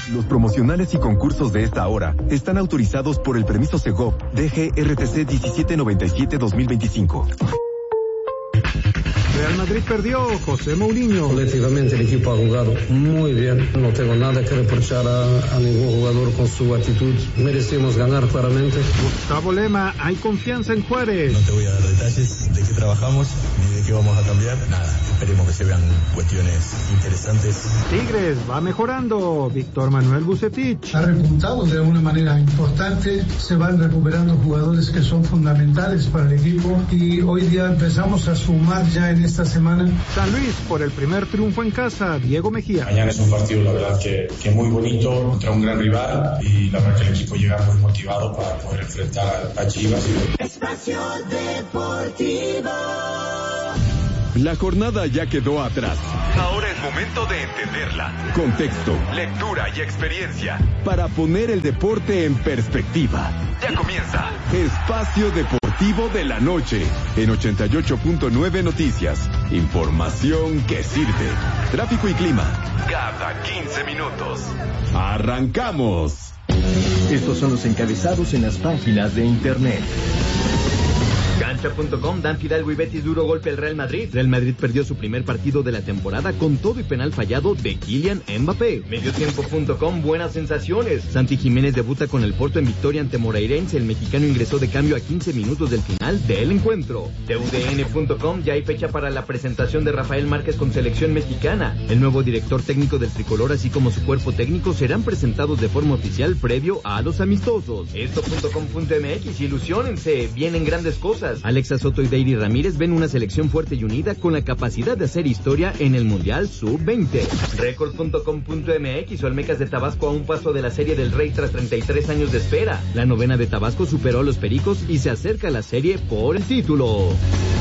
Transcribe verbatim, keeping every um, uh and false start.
Los promocionales y concursos de esta hora están autorizados por el permiso Segov D G R T C diecisiete noventa y siete dos mil veinticinco. Real Madrid perdió, José Mourinho. Colectivamente el equipo ha jugado muy bien. No tengo nada que reprochar a, a ningún jugador con su actitud. Merecimos ganar claramente. Gustavo Lema, hay confianza en Juárez. No te voy a dar detalles de qué trabajamos ni de qué vamos a cambiar. Nada, esperemos que se vean cuestiones interesantes. Tigres va mejorando, Víctor Manuel Vucetich. Ha repuntado de una manera importante. Se van recuperando jugadores que son fundamentales para el equipo y hoy día empezamos a sumar ya en esta semana. San Luis por el primer triunfo en casa, Diego Mejía. Mañana es un partido, la verdad, que, que muy bonito contra un gran rival y la verdad que el equipo llega muy motivado para poder enfrentar a Chivas. Espacio Deportivo. La jornada ya quedó atrás. Ahora es momento de entenderla. Contexto, lectura y experiencia. Para poner el deporte en perspectiva. Ya comienza. Espacio Deportivo de la Noche. En ochenta y ocho punto nueve Noticias. Información que sirve. Tráfico y clima. Cada quince minutos. ¡Arrancamos! Estos son los encabezados en las páginas de internet. Cancha punto com, Dan Fidalgo y Betis duro golpe al Real Madrid. Real Madrid perdió su primer partido de la temporada con todo y penal fallado de Kylian Mbappé. Mediotiempo punto com, buenas sensaciones. Santi Jiménez debuta con el Porto en victoria ante Moreirense. El mexicano ingresó de cambio a quince minutos del final del encuentro. T U D N punto com, ya hay fecha para la presentación de Rafael Márquez con selección mexicana. El nuevo director técnico del tricolor, así como su cuerpo técnico, serán presentados de forma oficial previo a los amistosos. Esto punto com punto m x, ilusiónense, vienen grandes cosas. Alexa Soto y Deiri Ramírez ven una selección fuerte y unida con la capacidad de hacer historia en el Mundial sub veinte. Record punto com punto m x, Olmecas de Tabasco a un paso de la Serie del Rey tras treinta y tres años de espera. La novena de Tabasco superó a los Pericos y se acerca a la serie por el título.